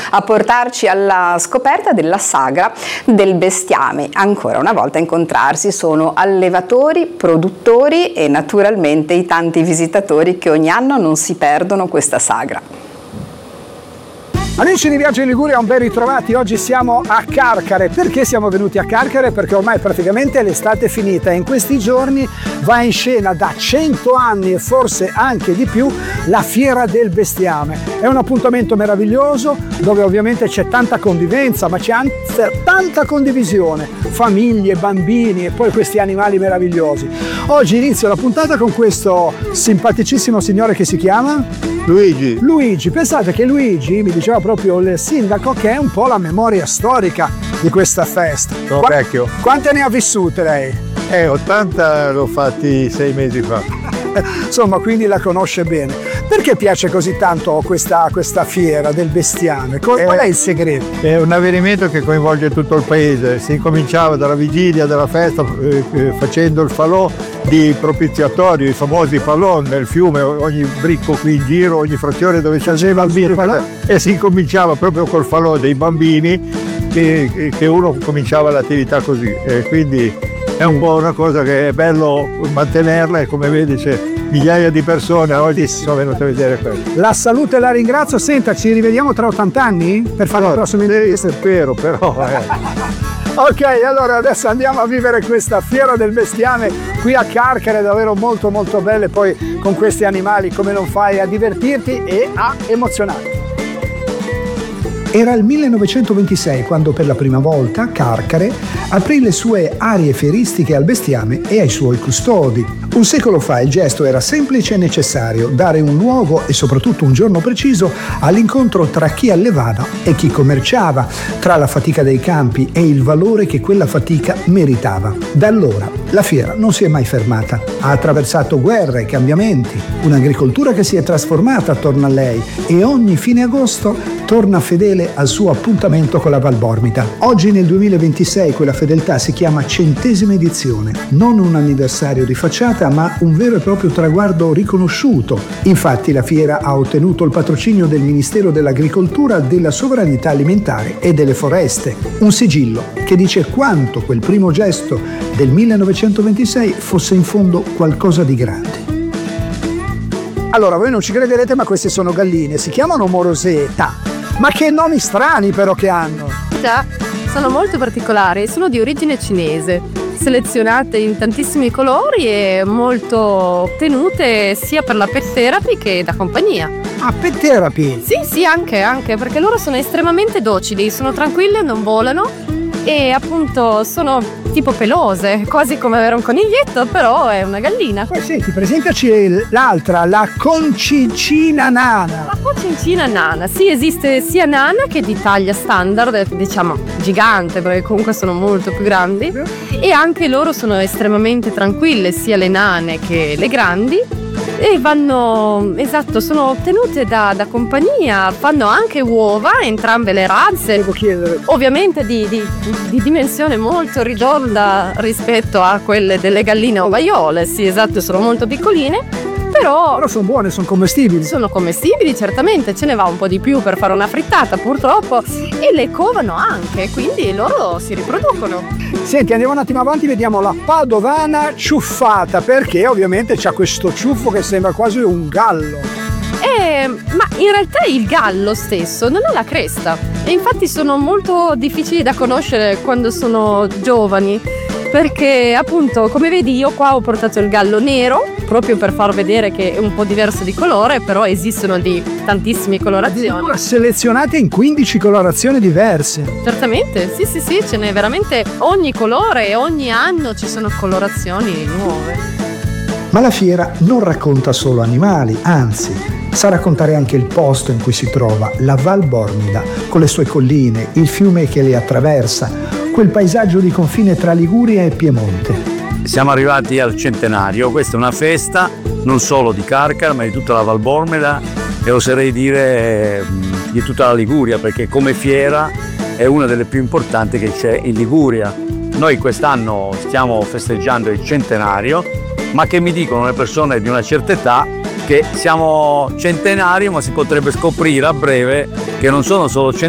a portarci alla scoperta della sagra del bestiame. Ancora una volta a incontrarsi sono allevatori, produttori e naturalmente i tanti visitatori che ogni anno non si perdono questa sagra. Amici di Viaggio in Liguria, un ben ritrovati. Oggi siamo a Carcare. Perché siamo venuti a Carcare? Perché ormai praticamente l'estate è finita e in questi giorni va in scena da 100 anni e forse anche di più la Fiera del Bestiame. È un appuntamento meraviglioso dove ovviamente c'è tanta convivenza, ma c'è anche tanta condivisione, famiglie, bambini e poi questi animali meravigliosi. Oggi inizio la puntata con questo simpaticissimo signore che si chiama Luigi. Pensate che Luigi mi diceva proprio il sindaco che è un po' la memoria storica di questa festa. Sono vecchio. Quante ne ha vissute lei? 80 l'ho fatti 6 mesi fa. Insomma, quindi la conosce bene. Perché piace così tanto questa fiera del bestiame? Qual è il segreto? È un avvenimento che coinvolge tutto il paese. Si incominciava dalla vigilia della festa facendo il falò di propiziatorio, i famosi falò nel fiume, ogni bricco qui in giro, ogni frazione dove c'era il falò, e si incominciava proprio col falò dei bambini che uno cominciava l'attività così. E quindi è un po' una cosa che è bello mantenerla e come vedi c'è migliaia di persone oggi sono venute a vedere questo. La saluto e la ringrazio. Senta, ci rivediamo tra 80 anni per fare la prossima intervista? Spero, però. Ok, allora adesso andiamo a vivere questa Fiera del Bestiame qui a Carcare, davvero molto molto belle, poi con questi animali come non fai a divertirti e a emozionarti. Era il 1926 quando per la prima volta Carcare aprì le sue aree fieristiche al bestiame e ai suoi custodi. Un secolo fa il gesto era semplice e necessario: dare un luogo e soprattutto un giorno preciso all'incontro tra chi allevava e chi commerciava, tra la fatica dei campi e il valore che quella fatica meritava. Da allora la fiera non si è mai fermata. Ha attraversato guerre e cambiamenti, un'agricoltura che si è trasformata attorno a lei e ogni fine agosto torna fedele al suo appuntamento con la Valbormita. Oggi nel 2026 quella fedeltà si chiama 100ª edizione, non un anniversario di facciata ma un vero e proprio traguardo riconosciuto. Infatti la fiera ha ottenuto il patrocinio del Ministero dell'Agricoltura, della Sovranità Alimentare e delle Foreste, un sigillo che dice quanto quel primo gesto del 1926 fosse in fondo qualcosa di grande. Allora, voi non ci crederete, ma queste sono galline, si chiamano Moroseta. Ma che nomi strani però che hanno! Già, sono molto particolari, sono di origine cinese, selezionate in tantissimi colori e molto tenute sia per la pet therapy che da compagnia. Ah, pet therapy? Sì, anche, perché loro sono estremamente docili, sono tranquille, non volano e appunto sono tipo pelose, quasi come avere un coniglietto, però è una gallina. Poi senti, presentaci l'altra, la Concicina nana. La Concicina nana, sì, esiste sia nana che di taglia standard, diciamo gigante, perché comunque sono molto più grandi, e anche loro sono estremamente tranquille, sia le nane che le grandi. E sono tenute da compagnia, fanno anche uova, entrambe le razze. Devo chiedere. Ovviamente di dimensione molto ridotta rispetto a quelle delle galline ovaiole, sì, esatto, sono molto piccoline. Però sono buone, sono commestibili. Sono commestibili, certamente, ce ne va un po' di più per fare una frittata purtroppo, e le covano anche, quindi loro si riproducono. Senti, andiamo un attimo avanti, vediamo la padovana ciuffata, perché ovviamente c'ha questo ciuffo che sembra quasi un gallo. Ma in realtà il gallo stesso non ha la cresta e infatti sono molto difficili da conoscere quando sono giovani, perché appunto, come vedi, io qua ho portato il gallo nero proprio per far vedere che è un po' diverso di colore, però esistono di tantissime colorazioni. Selezionate in 15 colorazioni diverse. Certamente, sì, ce n'è veramente ogni colore e ogni anno ci sono colorazioni nuove. Ma la fiera non racconta solo animali, anzi sa raccontare anche il posto in cui si trova, la Valbormida, con le sue colline, il fiume che le attraversa, quel paesaggio di confine tra Liguria e Piemonte. Siamo arrivati al centenario, questa è una festa non solo di Carcare ma di tutta la Valbormida e oserei dire di tutta la Liguria, perché come fiera è una delle più importanti che c'è in Liguria. Noi quest'anno stiamo festeggiando il centenario, ma che mi dicono le persone di una certa età che siamo centenari, ma si potrebbe scoprire a breve che non sono solo centenari